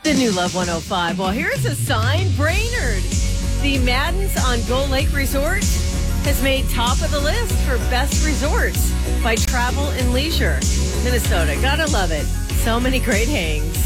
The new Love 105. Well, here's a sign. Brainerd, the Madden's on Gull Lake Resort, has made top of the list for best resorts by Travel and Leisure. Minnesota, gotta love it. So many great hangs.